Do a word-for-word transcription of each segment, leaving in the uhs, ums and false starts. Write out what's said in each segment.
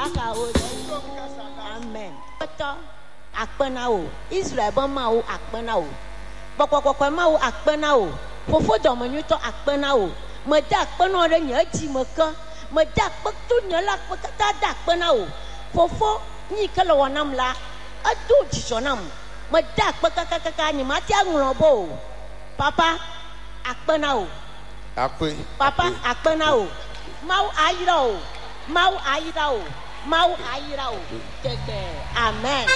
Amen. Akpenao, Israel Bamao, Akpenao, Bokwakwakwamao, Akpenao, Fofo Domanuto Akpenao, Madak Penore Yajimaka, Madak Baktunala Pakata Dakpenao, Fofo Nikalawanamla, Adu Chisonam, Madak Bakakakani Matiang Robo, Papa Akpenao, Papa Akpenao, Mau Airo, Mau Airo, Mau Airo, Amen.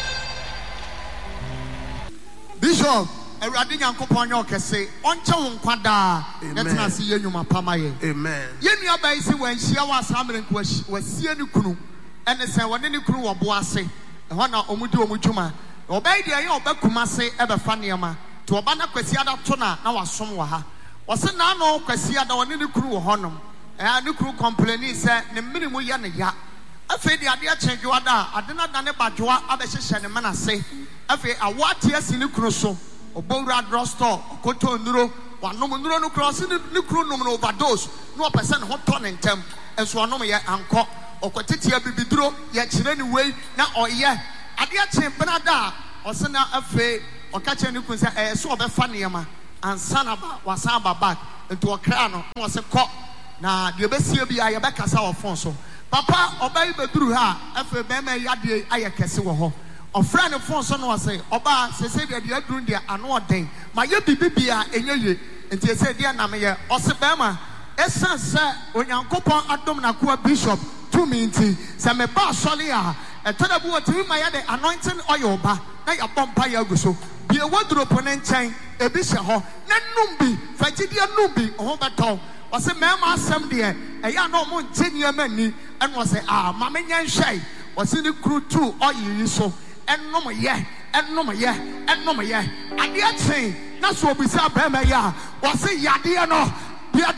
Bishop, Eradin Yankopon Yokese, Oncha Unkwada, Netina see you Mapamaye. Amen. Yemi Abaisi when she was hammering was seeing Kunu, and the San Wanini Kuru of Boase, Hana Omudu Omujuma, Obey the Ayo Bakumase, ever Faniama, to Obana Quesiada Tona, now was Somwaha. Was a nano Quesiada Wanini Kuru Honum, and the crew complaining, said, the minimum yana. I feel the idea change you are there. I did not done about Joa Abesh and Mana say. I feel a what years in the cruso, or Bora Drosto, or Coto Nuro, one no no cross in the crew no overdose, no percent hot ton in temp, and so no me uncle, or Cotitia Bibidro, yet anyway, now or yeah. I dear change Benada, or Sana Afe, or catching you could say, I saw the funnyama, and Sanaba was Saba back into a crown, was a cop. Now, the best year be I back as our Fonso. Papa, obey the through her, after Bema Yadi, I can see her. A friend of Fonson was say, Oba, say that you are doing their annual day. My baby be a year, and they said, dear Namaya, or Sebama, Essence, sir, when you couple Adam Nakua Bishop, two minty, some a bar solia, and tell about to my other anointing oil bar, like a bumpire guso. Be a wardrobe opponent chain, a bishop, Nanumbi, Fajidia Numbi, or Hobaton. Was a mamma some dear, a young no more genuine many, and was a ah, mamma yan shay, was in the crew too, or you so, and no more yeah, and no more yeah, and no more yeah. And yet saying, that's what we saw, Bema ya, was a yadiano,